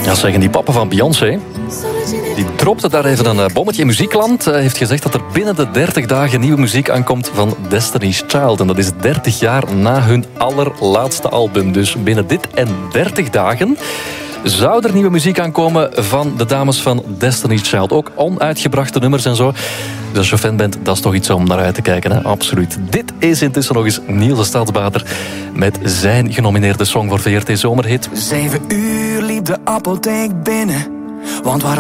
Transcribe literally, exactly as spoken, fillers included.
Ja, zeggen die papa van Beyoncé, die dropte daar even een bommetje in muziekland. Hij heeft gezegd dat er binnen de dertig dagen nieuwe muziek aankomt van Destiny's Child. En dat is dertig jaar na hun allerlaatste album. Dus binnen dit en dertig dagen zou er nieuwe muziek aankomen van de dames van Destiny's Child. Ook onuitgebrachte nummers en zo. Dus als je fan bent, dat is toch iets om naar uit te kijken. Hè? Absoluut. Dit is intussen nog eens Niels de Stadsbader met zijn genomineerde song voor V R T Zomerhit. Zeven uur liep de apotheek binnen, want waar